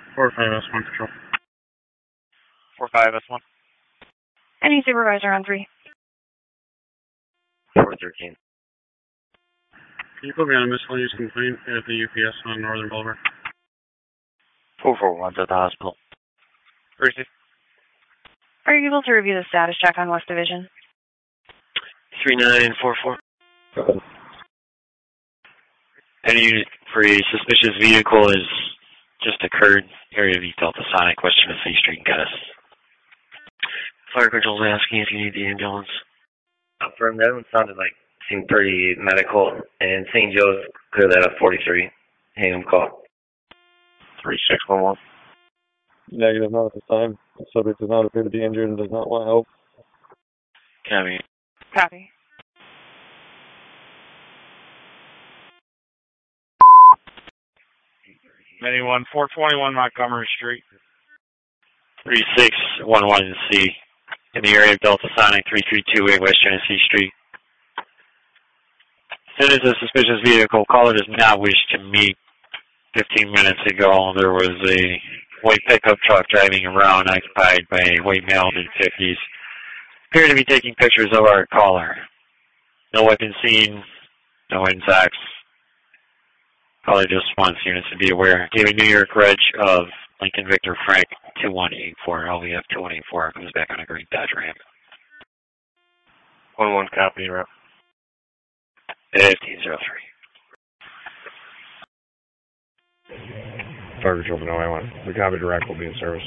4-5S1 Patrol. 4-5S1. Any supervisor on 3. 413. Can you put me on a miscellaneous complaint at the UPS on Northern Boulevard? 441's at the hospital. Receive. Are you able to review the status check on West Division? 3944. Any unit for a suspicious vehicle has just occurred. Area of Delta Sonic, west Tennessee Street, got us. Fire Control's asking if you need the ambulance. From that one sounded like seemed pretty medical, and St. Joe's clear that up 43. Hingham call. 3611. Negative, not at this time. The subject does not appear to be injured and does not want help. Copy. Copy. Anyone, 421 Montgomery Street. 3611C. In the area of Delta Sonic, 3328 West Tennessee Street. As soon as a suspicious vehicle, caller does not wish to meet. 15 minutes ago, there was a white pickup truck driving around occupied by a white male in his 50s. Appeared to be taking pictures of our caller. No weapon seen, no insects. Caller just wants units to be aware. David New York Reg of Lincoln Victor Frank 2184. LVF 2184 comes back on a green Dodge Ram. 1-1 copy, rep. 1503. Fire Control, no, I want. The copy direct will be in service.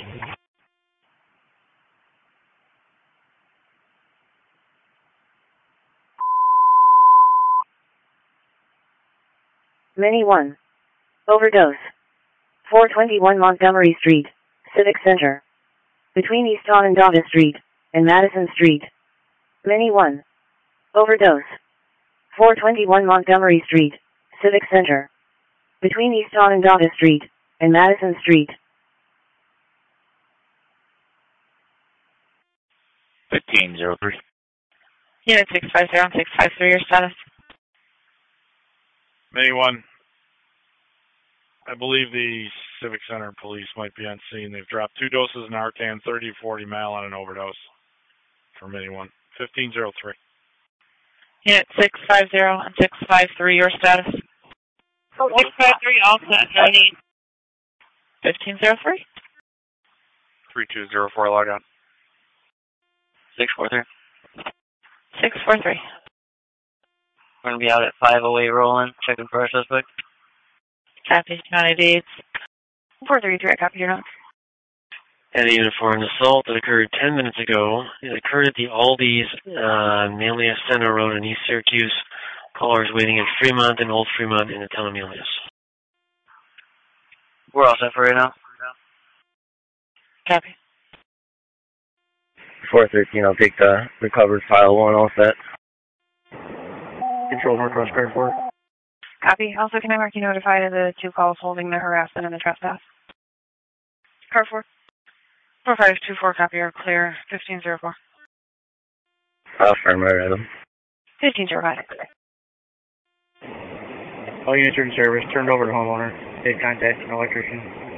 Mini 1. Overdose. 421 Montgomery Street, Civic Center. Between East Onondaga Street and Madison Street. Mini 1. Overdose. 421 Montgomery Street, Civic Center. Between East Onondaga Street and Madison Street. 1503. Unit 650 and 653, your status? Anyone, I believe the Civic Center police might be on scene. They've dropped 2 doses of Narcan, 30 to 40 mile on an overdose from anyone. 1503. Unit 650 and 653, your status? 653, all set. No need. 1503? 3204, log on. 643. 643. We're going to be out at 508 rolling, checking for our suspect. Copy. County deeds. 433, I copy your notes. And the uniform assault that occurred 10 minutes ago. It occurred at the Aldi's Amelia Center Road in East Syracuse. Callers waiting at Fremont and Old Fremont in the town of Amelius. We're all set for right now. Copy. 413, I'll take the recovered file 1 all set. Control Northwest Car 4. Copy. Also, can I mark you notified of the 2 calls holding the harassment and the trespass? Car 4. 4524, copy, are clear. 1504. I'll firm my rhythm. 1505. All units are in service. Turned over to homeowner. Did contact an electrician.